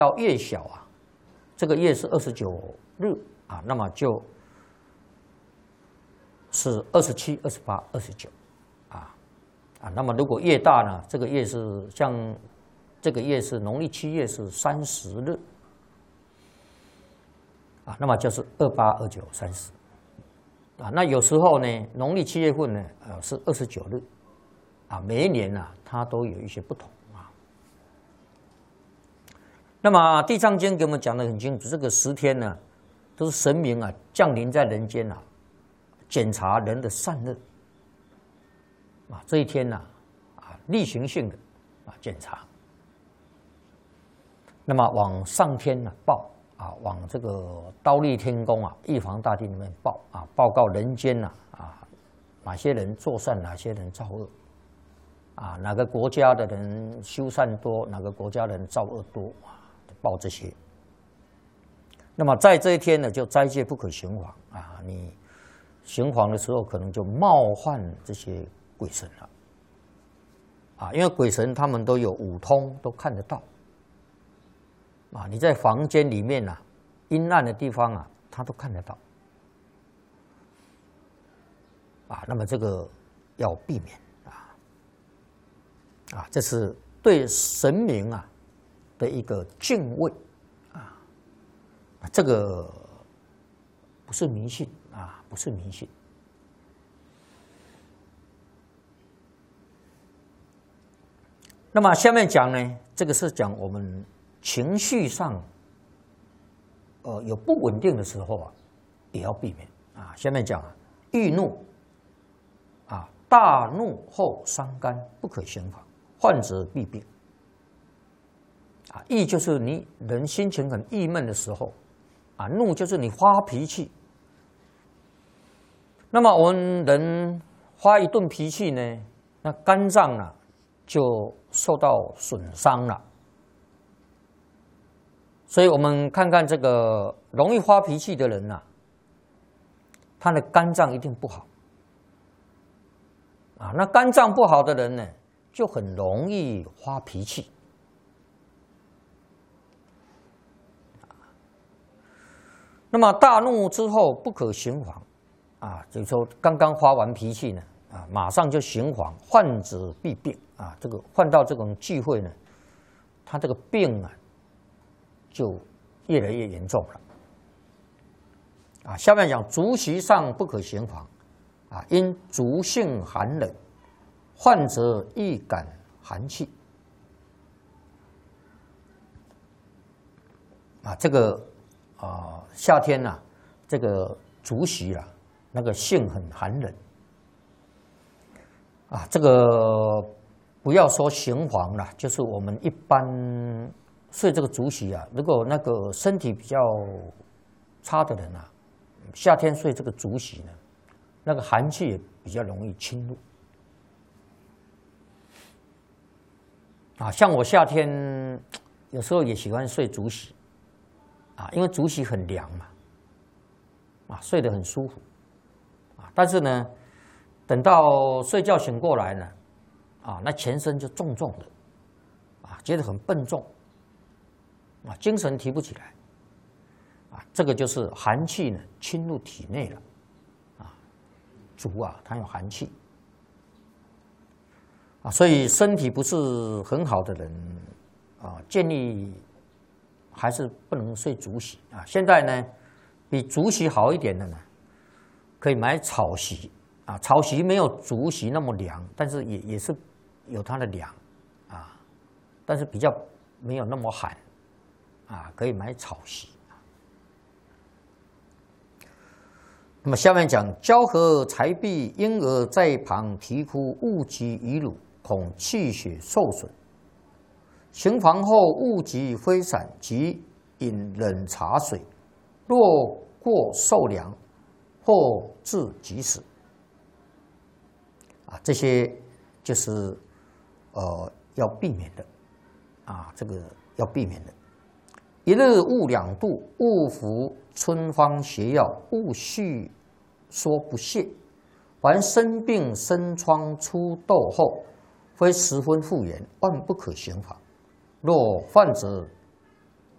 到月小啊，这个月是29日啊，那么就是27、28、29啊，那么如果越大呢，这个月是像这个月是农历7月是30日啊，那么就是28、29、30啊。那有时候呢，农历7月份呢，是29日啊，每一年呢，它都有一些不同。那么《地藏经》给我们讲得很清楚，这个10天呢，都是神明啊降临在人间啊，检查人的善恶啊。这一天呢，例行性的检查。那么往上天呢报啊，往这个忉利天宫啊、玉皇大帝里面报啊，报告人间呐哪些人做善，哪些人造恶啊，哪个国家的人修善多，哪个国家的人造恶多啊。报这些，那么在这一天呢，就斋戒不可行房啊！你行房的时候，可能就冒犯这些鬼神了啊！因为鬼神他们都有五通，都看得到啊！你在房间里面啊，阴暗的地方啊，他都看得到啊！那么这个要避免啊！这是对神明啊的一个敬畏啊，这个不是迷信啊，不是迷信。那么下面讲呢，这个是讲我们情绪上，有不稳定的时候啊，也要避免啊。下面讲易怒啊，大怒后伤肝，不可行房，患则必病。郁就是你人心情很郁闷的时候，怒就是你发脾气。那么我们人发一顿脾气呢，那肝脏啊就受到损伤了。所以我们看看这个容易发脾气的人啊，他的肝脏一定不好啊。那肝脏不好的人呢，就很容易发脾气。那么大怒之后不可行房啊，就是说刚刚发完脾气呢，马上就行房，患则必病啊。这个患到这种忌讳呢，他这个病啊就越来越严重了啊。下面讲足席上不可行房啊，因足性寒冷，患则易感寒气啊。这个夏天呐，这个足席啊，那个性很寒冷啊。这个不要说行房了，就是我们一般睡这个足席啊，如果那个身体比较差的人啊，夏天睡这个足席呢，那个寒气也比较容易侵入啊。像我夏天有时候也喜欢睡足席。因为足席很凉嘛，睡得很舒服，但是呢，等到睡觉醒过来呢，那全身就重重的，觉得很笨重，精神提不起来，这个就是寒气呢侵入体内了，足它有寒气，所以身体不是很好的人，建议。还是不能睡足席啊！现在呢，比足席好一点的呢，可以买草席啊。草席没有足席那么凉，但是也是有它的凉啊，但是比较没有那么寒啊，可以买草席。那么下面讲交合财币，婴儿在旁啼哭，勿及于乳，恐气血受损。行房后勿及挥伞，即饮冷茶水，若过受凉，或致即死。这些就是要避免的这个要避免的。一日勿2度，勿服春方邪药，勿续说不泄。凡生病生疮出痘后，非十分复原，万不可行房。若患者